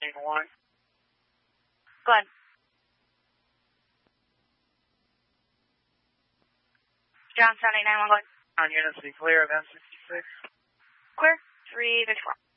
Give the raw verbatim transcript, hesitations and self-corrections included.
one. Go ahead. John seven eight nine one, go ahead. On units, be clear of M sixty-six. Clear. three fifty-four.